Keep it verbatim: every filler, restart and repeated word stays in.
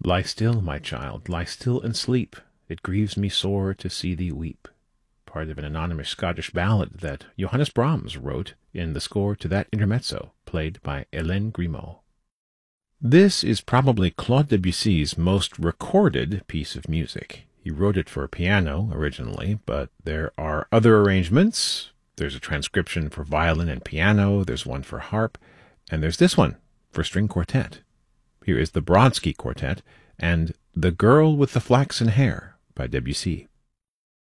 Lie still, my child, lie still and sleep. It grieves me sore to see thee weep. Part of an anonymous Scottish ballad that Johannes Brahms wrote in the score to that intermezzo, played by Hélène Grimaud. This is probably Claude Debussy's most recorded piece of music. He wrote it for piano originally, but there are other arrangements. There's a transcription for violin and piano, there's one for harp, and there's this one for string quartet. Here is the Brodsky Quartet and The Girl with the Flaxen Hair by Debussy.